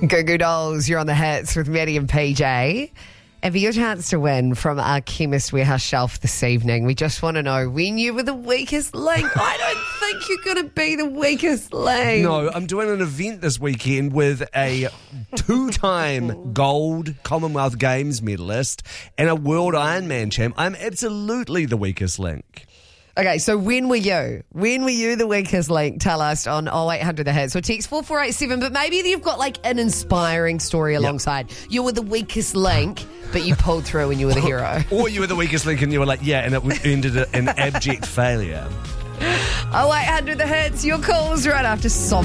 Goo Goo Dolls, you're on the hits with Maddie and PJ. And for your chance to win from our Chemist Warehouse shelf this evening, we just want to know when you were the weakest link. I don't think you're going to be the weakest link. No, I'm doing an event this weekend with a 2-time gold Commonwealth Games medalist and a World Ironman champ. I'm absolutely the weakest link. Okay, so when were you? When were you the weakest link? Tell us on 0800 The Hits. So text 4487, but maybe you've got like an inspiring story alongside. Yep. You were the weakest link, but you pulled through and you were the hero. Or you were the weakest link and you were like, yeah, and it ended in abject failure. 0800 The Hits, your calls right after